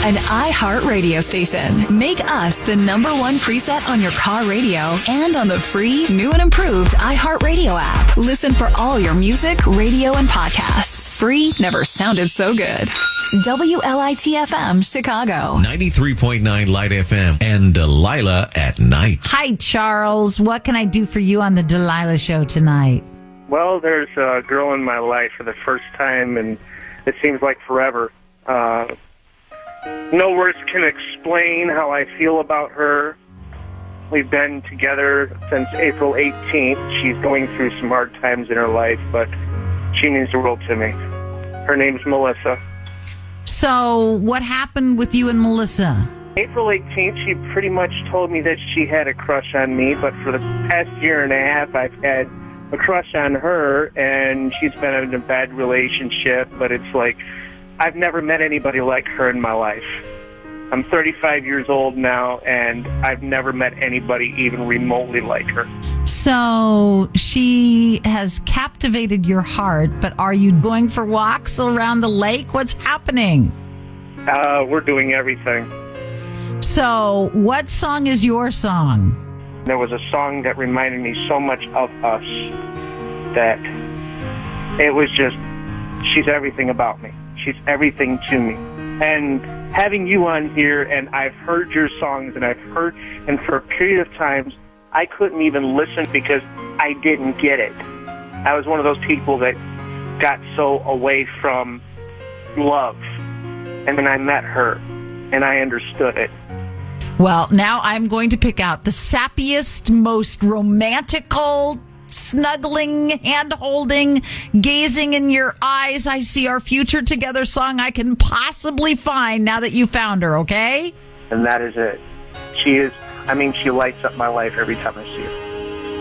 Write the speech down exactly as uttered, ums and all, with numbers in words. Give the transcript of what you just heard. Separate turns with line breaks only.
an iHeart radio station. Make us the number one preset on your car radio and on the free, new and improved iHeart Radio app. Listen for all your music, radio, and podcasts. Free never sounded so good. W L I T F M, Chicago.
ninety-three point nine Light F M and Delilah at Night.
Hi, Charles. What can I do for you on the Delilah Show tonight?
Well, there's a girl in my life for the first time, and it seems like forever. Uh, no words can explain how I feel about her. We've been together since April eighteenth. She's going through some hard times in her life, but she means the world to me. Her name's Melissa.
So, what happened with you and Melissa?
April eighteenth, she pretty much told me that she had a crush on me, but for the past year and a half, I've had a crush on her, and she's been in a bad relationship, but it's like, I've never met anybody like her in my life. I'm thirty-five years old now, and I've never met anybody even remotely like her.
So she has captivated your heart, but are you going for walks around the lake? What's happening?
Uh, we're doing everything.
So what song is your song?
There was a song that reminded me so much of us that it was just, she's everything about me. She's everything to me. And having you on here, and I've heard your songs, and I've heard, and for a period of times, I couldn't even listen because I didn't get it. I was one of those people that got so away from love. And then I met her, and I understood it.
Well, now I'm going to pick out the sappiest, most romantical, snuggling, hand-holding, gazing in your eyes, I see our future together song I can possibly find now that you found her, okay?
And that is it. She is, I mean, she lights up my life every time I see her.